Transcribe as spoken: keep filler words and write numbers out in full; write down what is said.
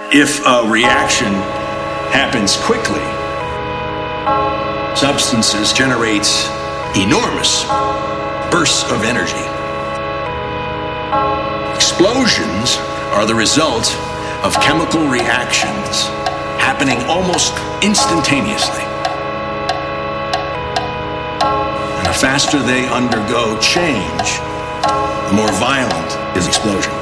If a reaction happens quickly, substances generates enormous bursts of energy. Explosions are the result of chemical reactions happening almost instantaneously. And the faster they undergo change, the more violent is the explosion.